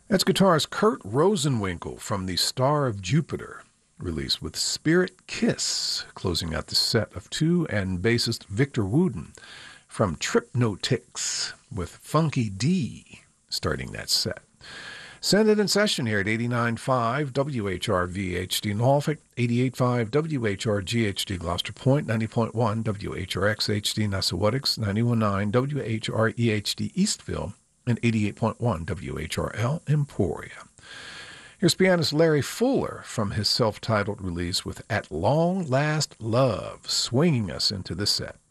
That's guitarist Kurt Rosenwinkel from the Star of Jupiter release with Spirit Kiss, closing out the set of two, and bassist Victor Wooden from Tripnotics with Funky D starting that set. Send it in session here at 89.5 WHRV-HD Norfolk, 88.5 WHRG-HD Gloucester Point, 90.1 WHRX-HD Nassauwetics, 91.9 WHRE-HD Eastville, and 88.1 WHRL Emporia. Here's pianist Larry Fuller from his self-titled release with At Long Last Love, swinging us into the set.